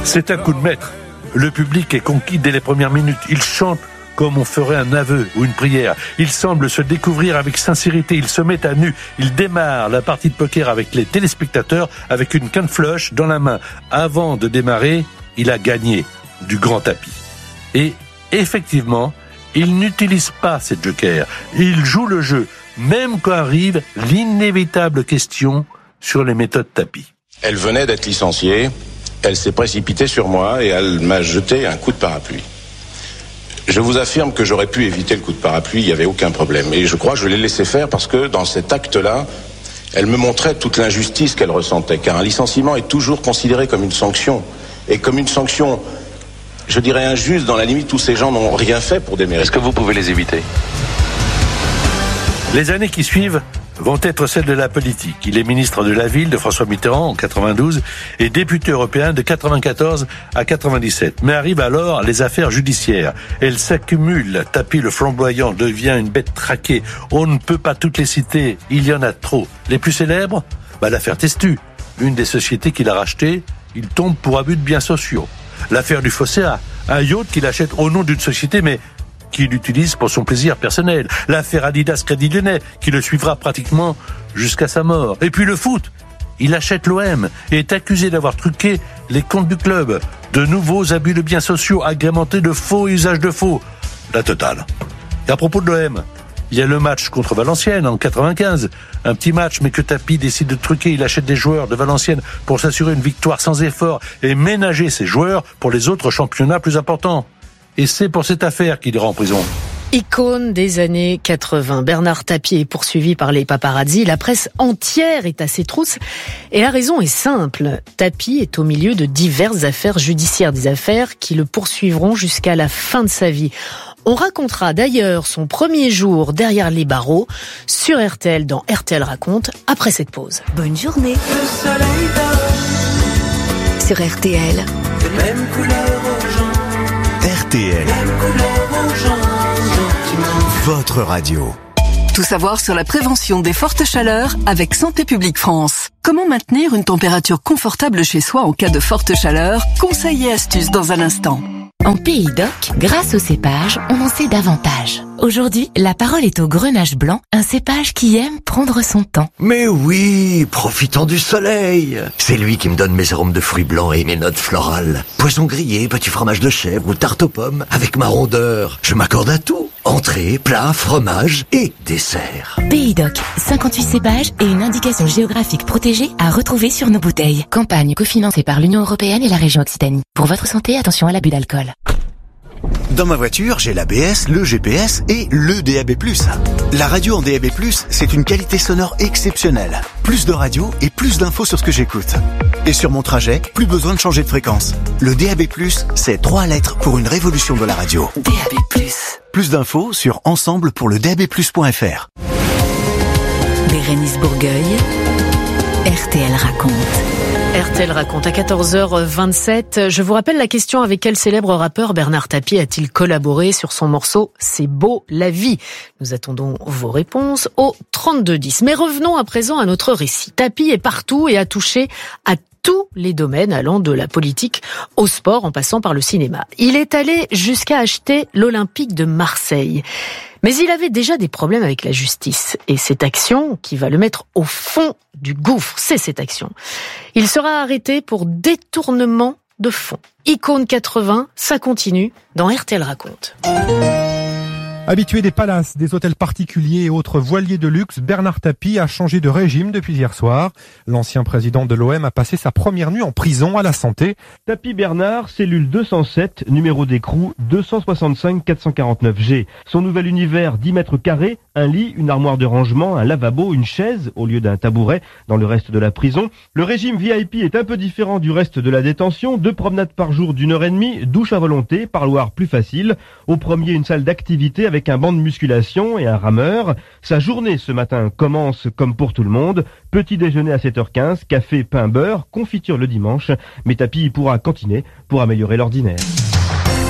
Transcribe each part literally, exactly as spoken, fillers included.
C'est un coup de maître. Le public est conquis dès les premières minutes. Il chante comme on ferait un aveu ou une prière. Il semble se découvrir avec sincérité. Il se met à nu. Il démarre la partie de poker avec les téléspectateurs avec une canne flush dans la main. Avant de démarrer, il a gagné du grand tapis. Et effectivement, il n'utilise pas ses jokers. Il joue le jeu, même quand arrive l'inévitable question sur les méthodes tapis. Elle venait d'être licenciée. Elle s'est précipitée sur moi et elle m'a jeté un coup de parapluie. Je vous affirme que j'aurais pu éviter le coup de parapluie, il n'y avait aucun problème. Et je crois que je l'ai laissé faire parce que dans cet acte-là, elle me montrait toute l'injustice qu'elle ressentait. Car un licenciement est toujours considéré comme une sanction. Et comme une sanction, je dirais injuste, dans la limite où ces gens n'ont rien fait pour démériter. Est-ce que vous pouvez les éviter ? Les années qui suivent vont être celles de la politique. Il est ministre de la Ville de François Mitterrand en quatre-vingt-douze et député européen de quatre-vingt-quatorze à quatre-vingt-dix-sept. Mais arrivent alors les affaires judiciaires. Elles s'accumulent. Tapie le flamboyant devient une bête traquée. On ne peut pas toutes les citer. Il y en a trop. Les plus célèbres ? Bah, l'affaire Testu. Une des sociétés qu'il a rachetées, il tombe pour abus de biens sociaux. L'affaire du Phocéa. Un yacht qu'il achète au nom d'une société, mais qu'il utilise pour son plaisir personnel. L'affaire Adidas Crédit Lyonnais, qui le suivra pratiquement jusqu'à sa mort. Et puis le foot. Il achète l'O M et est accusé d'avoir truqué les comptes du club. De nouveaux abus de biens sociaux agrémentés de faux usages de faux. La totale. Et à propos de l'O M, il y a le match contre Valenciennes en quatre-vingt-quinze. Un petit match, mais que Tapie décide de truquer. Il achète des joueurs de Valenciennes pour s'assurer une victoire sans effort et ménager ses joueurs pour les autres championnats plus importants. Et c'est pour cette affaire qu'il ira en prison. Icône des années quatre-vingts, Bernard Tapie est poursuivi par les paparazzi. La presse entière est à ses trousses. Et la raison est simple. Tapie est au milieu de diverses affaires judiciaires, des affaires qui le poursuivront jusqu'à la fin de sa vie. On racontera d'ailleurs son premier jour derrière les barreaux sur R T L dans R T L Raconte après cette pause. Bonne journée. Le soleil dort sur R T L. Les mêmes couleurs aux gens. R T L. Votre radio. Tout savoir sur la prévention des fortes chaleurs avec Santé publique France. Comment maintenir une température confortable chez soi en cas de forte chaleur ? Conseils et astuces dans un instant. En Pays d'Oc, grâce au cépage, on en sait davantage. Aujourd'hui, la parole est au grenache blanc, un cépage qui aime prendre son temps. Mais oui, profitant du soleil. C'est lui qui me donne mes arômes de fruits blancs et mes notes florales. Poisson grillé, petit fromage de chèvre ou tarte aux pommes avec ma rondeur. Je m'accorde à tout. Entrée, plat, fromage et dessert. Pays d'Oc, cinquante-huit cépages et une indication géographique protégée à retrouver sur nos bouteilles. Campagne cofinancée par l'Union européenne et la région Occitanie. Pour votre santé, attention à l'abus d'alcool. Dans ma voiture, j'ai l'A B S, le G P S et le D A B plus. La radio en D A B plus, c'est une qualité sonore exceptionnelle. Plus de radio et plus d'infos sur ce que j'écoute. Et sur mon trajet, plus besoin de changer de fréquence. Le D A B plus, c'est trois lettres pour une révolution de la radio. D A B plus. Plus d'infos sur ensemble pour le D A B plus point F R. Bérénice Bourgueil, R T L Raconte. R T L Raconte à quatorze heures vingt-sept. Je vous rappelle la question: avec quel célèbre rappeur Bernard Tapie a-t-il collaboré sur son morceau « C'est beau la vie ». Nous attendons vos réponses au trente-deux dix. Mais revenons à présent à notre récit. Tapie est partout et a touché à tous les domaines allant de la politique au sport en passant par le cinéma. Il est allé jusqu'à acheter l'Olympique de Marseille. Mais il avait déjà des problèmes avec la justice. Et cette action qui va le mettre au fond du gouffre, c'est cette action. Il sera arrêté pour détournement de fonds. Icône quatre-vingts, ça continue dans R T L Raconte. Habitué des palaces, des hôtels particuliers et autres voiliers de luxe, Bernard Tapie a changé de régime depuis hier soir. L'ancien président de l'O M a passé sa première nuit en prison à la santé. Tapie Bernard, cellule deux cent sept, numéro d'écrou deux cent soixante-cinq quatre cent quarante-neuf G. Son nouvel univers, dix mètres carrés, un lit, une armoire de rangement, un lavabo, une chaise au lieu d'un tabouret dans le reste de la prison. Le régime V I P est un peu différent du reste de la détention. Deux promenades par jour d'une heure et demie, douche à volonté, parloir plus facile. Au premier, une salle d'activité avec avec un banc de musculation et un rameur. Sa journée ce matin commence comme pour tout le monde. Petit déjeuner à sept heures quinze, café, pain, beurre, confiture le dimanche. Mais Tapie pourra cantiner pour améliorer l'ordinaire.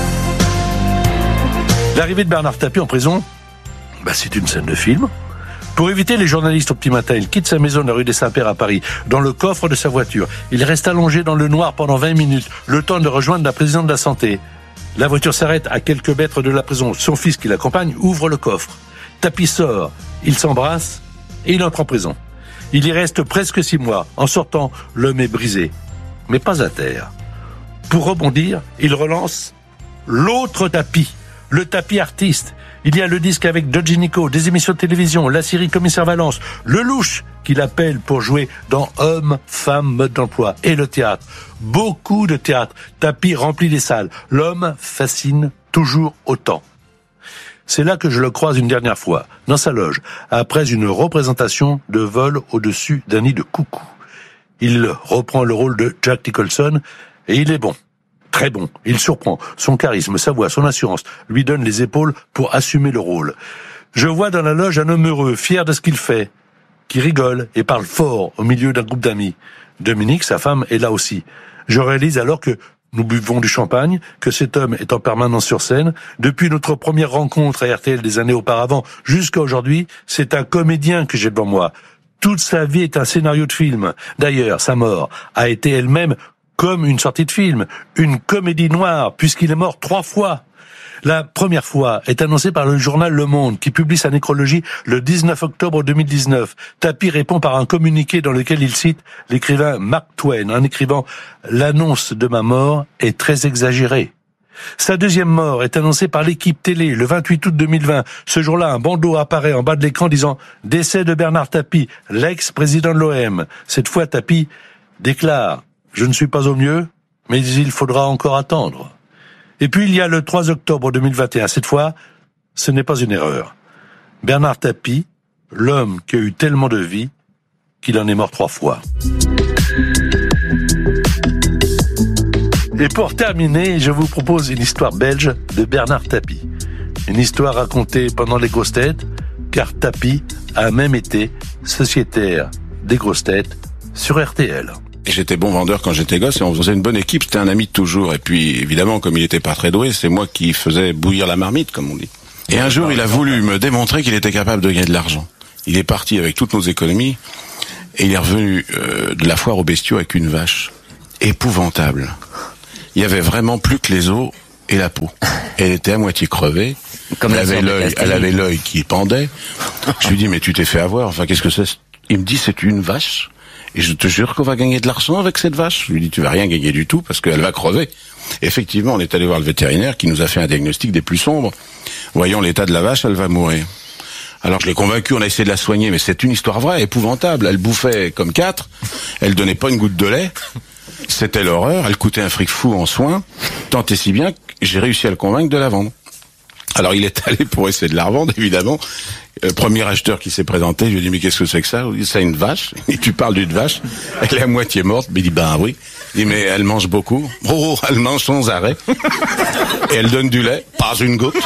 L'arrivée de Bernard Tapie en prison, bah c'est une scène de film. Pour éviter les journalistes au petit matin, il quitte sa maison de la rue des Saints-Pères à Paris, dans le coffre de sa voiture. Il reste allongé dans le noir pendant vingt minutes, le temps de rejoindre la présidente de la Santé. La voiture s'arrête à quelques mètres de la prison. Son fils qui l'accompagne ouvre le coffre. Tapie sort, il s'embrasse et il entre en prison. Il y reste presque six mois. En sortant, l'homme est brisé, mais pas à terre. Pour rebondir, il relance l'autre tapis, le tapis artiste. Il y a le disque avec Dodgy Nico, des émissions de télévision, la série Commissaire Valence, le louche qu'il appelle pour jouer dans Hommes, Femmes, Mode d'emploi, et le théâtre. Beaucoup de théâtre, tapis remplis des salles. L'homme fascine toujours autant. C'est là que je le croise une dernière fois, dans sa loge, après une représentation de vol au-dessus d'un nid de coucou. Il reprend le rôle de Jack Nicholson, et il est bon. Très bon, il surprend. Son charisme, sa voix, son assurance lui donnent les épaules pour assumer le rôle. Je vois dans la loge un homme heureux, fier de ce qu'il fait, qui rigole et parle fort au milieu d'un groupe d'amis. Dominique, sa femme, est là aussi. Je réalise alors que nous buvons du champagne, que cet homme est en permanence sur scène. Depuis notre première rencontre à R T L des années auparavant jusqu'à aujourd'hui, c'est un comédien que j'ai devant moi. Toute sa vie est un scénario de film. D'ailleurs, sa mort a été elle-même comme une sortie de film, une comédie noire, puisqu'il est mort trois fois. La première fois est annoncée par le journal Le Monde, qui publie sa nécrologie le dix-neuf octobre deux mille dix-neuf. Tapie répond par un communiqué dans lequel il cite l'écrivain Mark Twain, en écrivant « L'annonce de ma mort est très exagérée ». Sa deuxième mort est annoncée par l'équipe télé le vingt-huit août deux mille vingt. Ce jour-là, un bandeau apparaît en bas de l'écran disant « Décès de Bernard Tapie, l'ex-président de l'O M ». Cette fois, Tapie déclare « Je ne suis pas au mieux, mais il faudra encore attendre ». Et puis il y a le trois octobre deux mille vingt et un. Cette fois, ce n'est pas une erreur. Bernard Tapie, l'homme qui a eu tellement de vie qu'il en est mort trois fois. Et pour terminer, je vous propose une histoire belge de Bernard Tapie. Une histoire racontée pendant les grosses têtes, car Tapie a même été sociétaire des grosses têtes sur R T L. Et j'étais bon vendeur quand j'étais gosse et on faisait une bonne équipe, c'était un ami de toujours. Et puis, évidemment, comme il était pas très doué, c'est moi qui faisais bouillir la marmite, comme on dit. Et un jour, il a voulu me démontrer qu'il était capable de gagner de l'argent. Il est parti avec toutes nos économies et il est revenu euh, de la foire aux bestiaux avec une vache. Épouvantable. Il y avait vraiment plus que les os et la peau. Elle était à moitié crevée. Comme elle avait l'œil, elle avait l'œil qui pendait. Je lui dis, mais tu t'es fait avoir. Enfin, qu'est-ce que c'est? Il me dit, c'est une vache. Et je te jure qu'on va gagner de l'argent avec cette vache. Je lui dis, tu vas rien gagner du tout parce qu'elle va crever. Et effectivement, on est allé voir le vétérinaire qui nous a fait un diagnostic des plus sombres. Voyons l'état de la vache, elle va mourir. Alors je l'ai convaincu, on a essayé de la soigner, mais c'est une histoire vraie, épouvantable. Elle bouffait comme quatre, elle donnait pas une goutte de lait. C'était l'horreur, elle coûtait un fric fou en soins, tant et si bien que j'ai réussi à le convaincre de la vendre. Alors il est allé pour essayer de la revendre, évidemment. Euh, premier acheteur qui s'est présenté, je lui ai dit, mais qu'est-ce que c'est que ça? Il dit, c'est une vache. Et tu parles d'une vache, elle est à moitié morte. Mais il dit, ben oui. Il dit, mais elle mange beaucoup. Oh, elle mange sans arrêt. Et elle donne du lait, pas une goutte.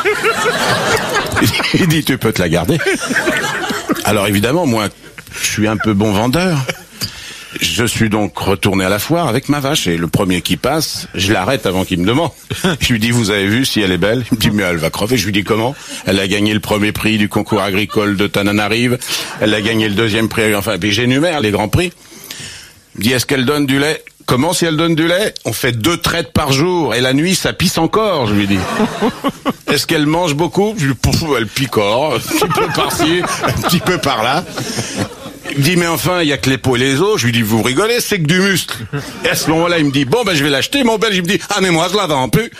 Il dit, tu peux te la garder. Alors évidemment, moi, je suis un peu bon vendeur. Je suis donc retourné à la foire avec ma vache et le premier qui passe, je l'arrête avant qu'il me demande. Je lui dis, vous avez vu si elle est belle? Il me dit, mais elle va crever. Je lui dis, comment? Elle a gagné le premier prix du concours agricole de Tananarive. Elle a gagné le deuxième prix. Enfin, puis j'énumère les grands prix. Il me dit, est-ce qu'elle donne du lait? Comment si elle donne du lait? On fait deux traites par jour et la nuit, ça pisse encore, je lui dis. Est-ce qu'elle mange beaucoup? Je lui dis, pouf, elle picore, un petit peu par-ci, un petit peu par-là. Il me dit, mais enfin, il y a que les peaux et les os. Je lui dis, vous rigolez, c'est que du muscle. Et à ce moment-là, il me dit, bon, ben, je vais l'acheter. Mon belge, il me dit, ah, mais moi, je la vends plus.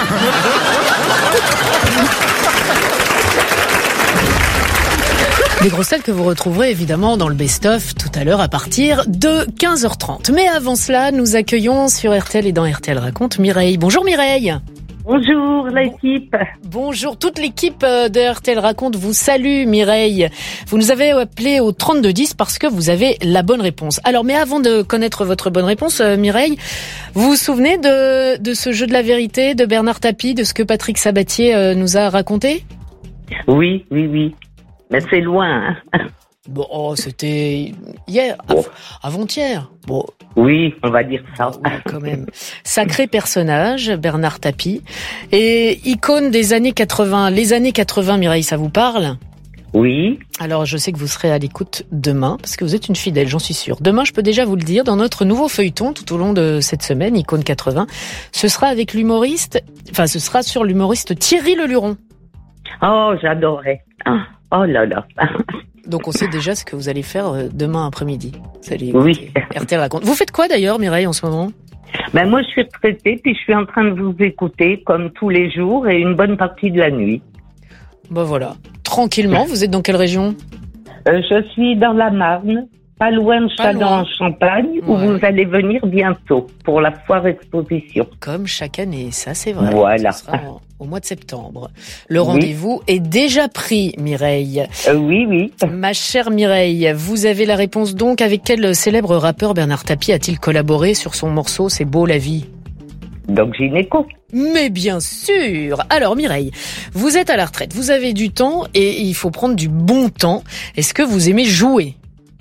Des grosses têtes que vous retrouverez évidemment dans le best-of tout à l'heure à partir de quinze heures trente. Mais avant cela, nous accueillons sur R T L et dans R T L Raconte Mireille. Bonjour Mireille. Bonjour l'équipe. Bonjour, toute l'équipe de R T L Raconte vous salue Mireille. Vous nous avez appelé au trente-deux dix parce que vous avez la bonne réponse. Alors mais avant de connaître votre bonne réponse Mireille, vous vous souvenez de, de ce jeu de la vérité de Bernard Tapie, de ce que Patrick Sabatier nous a raconté? Oui, oui, oui. Mais c'est loin. Hein. Bon, oh, c'était hier, bon. av- avant-hier. Bon. Oui, on va dire ça. Oui, quand même. Sacré personnage, Bernard Tapie. Et icône des années quatre-vingts. Les années quatre-vingts, Mireille, ça vous parle? Oui. Alors, je sais que vous serez à l'écoute demain, parce que vous êtes une fidèle, j'en suis sûre. Demain, je peux déjà vous le dire, dans notre nouveau feuilleton, tout au long de cette semaine, Icône quatre-vingts, ce sera avec l'humoriste, enfin, ce sera sur l'humoriste Thierry Leluron. Oh, j'adorais. Oh là là. Donc, on sait déjà ce que vous allez faire demain après-midi. Vous allez oui. R T L raconte. Vous faites quoi d'ailleurs, Mireille, en ce moment? Ben moi, je suis retraitée, puis je suis en train de vous écouter, comme tous les jours, et une bonne partie de la nuit. Ben voilà. Tranquillement, vous êtes dans quelle région? euh, Je suis dans la Marne, pas loin de Châlons-en-Champagne, ouais. Où vous allez venir bientôt pour la foire exposition. Comme chaque année, ça c'est vrai. Voilà. Ce sera au mois de septembre. Le rendez-vous oui. est déjà pris, Mireille. Euh, oui, oui. Ma chère Mireille, vous avez la réponse donc. Avec quel célèbre rappeur Bernard Tapie a-t-il collaboré sur son morceau « C'est beau la vie » ? Doc Gynéco. Mais bien sûr. Alors Mireille, vous êtes à la retraite, vous avez du temps et il faut prendre du bon temps. Est-ce que vous aimez jouer ?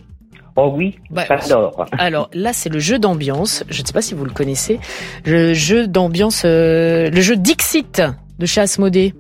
Oh oui, bah, j'adore. Alors là, c'est le jeu d'ambiance. Je ne sais pas si vous le connaissez. Le jeu d'ambiance, euh, le jeu Dixit de chez Asmodée.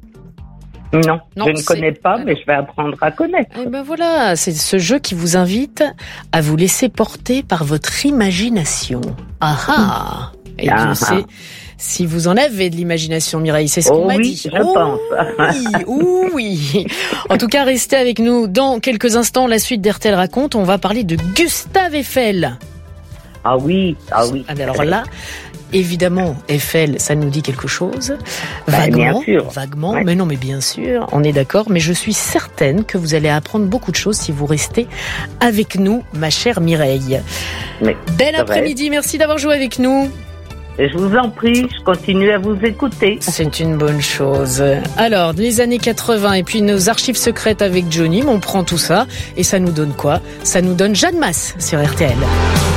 Non, non, je ne connais pas, mais je vais apprendre à connaître. Et ben voilà, c'est ce jeu qui vous invite à vous laisser porter par votre imagination. Ah ah. Et ah, je sais, si vous en avez de l'imagination, Mireille, c'est ce oh qu'on m'a oui, dit. Je oh pense. oui, oui. En tout cas, restez avec nous dans quelques instants. La suite d'R T L raconte, on va parler de Gustave Eiffel. Ah oui, ah oui. Alors là, évidemment, Eiffel, ça nous dit quelque chose. Bah, vaguement, bien sûr. vaguement. Ouais. Mais non, mais bien sûr, on est d'accord. Mais je suis certaine que vous allez apprendre beaucoup de choses si vous restez avec nous, ma chère Mireille. Mais, Bel après-midi, merci d'avoir joué avec nous. Et je vous en prie, je continue à vous écouter. C'est une bonne chose. Alors, les années quatre-vingts et puis nos archives secrètes avec Johnny, on prend tout ça et ça nous donne quoi ? Ça nous donne Jeanne Masse sur R T L.